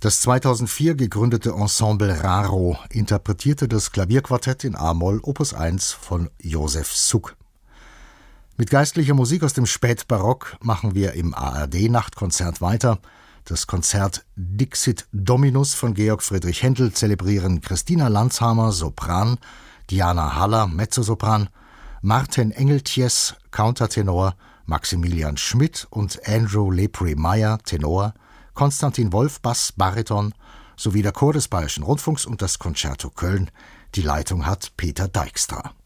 Das 2004 gegründete Ensemble Raro interpretierte das Klavierquartett in a-Moll Opus 1 von Josef Suk. Mit geistlicher Musik aus dem Spätbarock machen wir im ARD-Nachtkonzert weiter. Das Konzert Dixit Dominus von Georg Friedrich Händel zelebrieren Christina Landshamer, Sopran, Diana Haller, Mezzosopran, Martin Engeltjes, Countertenor, Maximilian Schmidt und Andrew Lepre-Meyer, Tenor, Konstantin Wolf, Bass, Bariton, sowie der Chor des Bayerischen Rundfunks und das Concerto Köln. Die Leitung hat Peter Dijkstra.